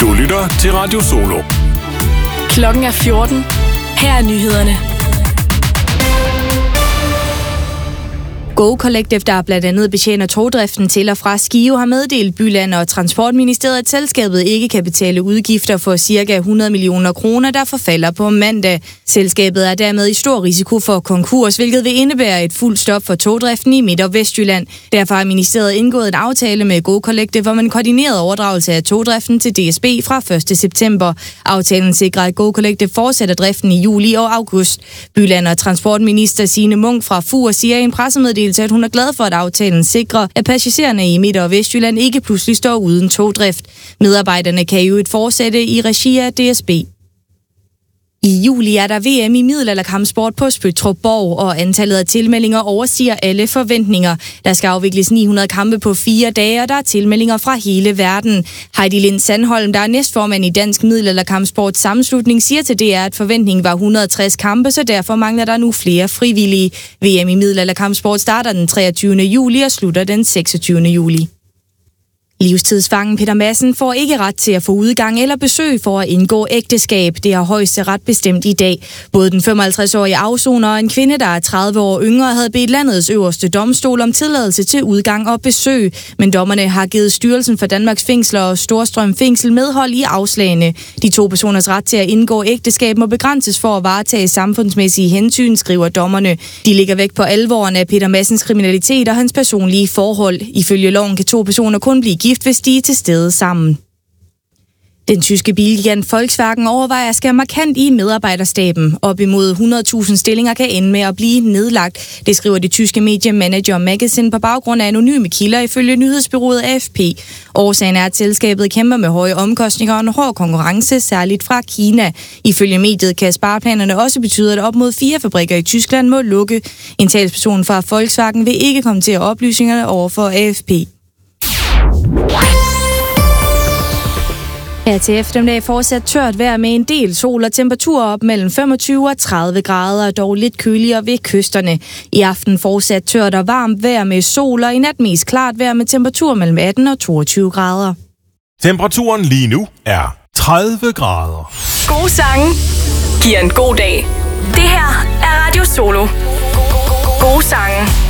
Du lytter til Radio Solo. Klokken er 14. Her er nyhederne. Go Collective, der blandt andet betjener togdriften til og fra Skive, har meddelt Byland og Transportministeriet, at selskabet ikke kan betale udgifter for ca. 100 millioner kroner, der forfalder på mandag. Selskabet er dermed i stor risiko for konkurs, hvilket vil indebære et fuldt stop for togdriften i Midt- og Vestjylland. Derfor har ministeriet indgået en aftale med Go Collective om en koordineret overdragelse af togdriften til DSB fra 1. september. Aftalen sikrer, at Go Collective fortsætter driften i juli og august. Byland og Transportminister Signe Munk fra FUR siger i en pressemeddelelse, at hun er glad for, at aftalen sikrer, at passagererne i Midt- og Vestjylland ikke pludselig står uden togdrift. Medarbejderne kan jo fortsætte i regi af DSB. I juli er der VM i middelalderkampsport på Spøttrup Borg, og antallet af tilmeldinger overstiger alle forventninger. Der skal afvikles 900 kampe på 4 dage, og der er tilmeldinger fra hele verden. Heidi Lind Sandholm, der er næstformand i Dansk Middelalderkampsport Sammenslutning, siger til DR, at forventningen var 160 kampe, så derfor mangler der nu flere frivillige. VM i middelalderkampsport starter den 23. juli og slutter den 26. juli. Livstidsfangen Peter Madsen får ikke ret til at få udgang eller besøg for at indgå ægteskab. Det har Højesteret bestemt i dag. Både den 55-årige afsoner og en kvinde, der er 30 år yngre, havde bedt landets øverste domstol om tilladelse til udgang og besøg. Men dommerne har givet Styrelsen for Danmarks Fængsler og Storstrøm Fængsel medhold i afslagene. De 2 personers ret til at indgå ægteskab må begrænses for at varetage samfundsmæssige hensyn, skriver dommerne. De ligger væk på alvoren af Peter Madsens kriminalitet og hans personlige forhold. Ifølge loven kan 2 personer kun blive gift, hvis de er til stede sammen. Den tyske bilgigant Volkswagen overvejer at skære markant i medarbejderstaben. Op imod 100.000 stillinger kan ende med at blive nedlagt. Det skriver det tyske medie Manager Magazine på baggrund af anonyme kilder ifølge nyhedsbureauet AFP. Årsagen er, at selskabet kæmper med høje omkostninger og en hård konkurrence, særligt fra Kina. Ifølge mediet kan spareplanerne også betyde, at op mod 4 fabrikker i Tyskland må lukke. En talsperson fra Volkswagen vil ikke kommentere oplysningerne over for AFP. Her til eftermiddag fortsat tørt vejr med en del sol og temperaturer op mellem 25 og 30 grader, dog lidt køligere ved kysterne. I aften fortsat tørt og varmt vejr med sol, og i nat mest klart vejr med temperatur mellem 18 og 22 grader. Temperaturen lige nu er 30 grader. Gode sange giver en god dag. Det her er Radio Solo. Gode sange.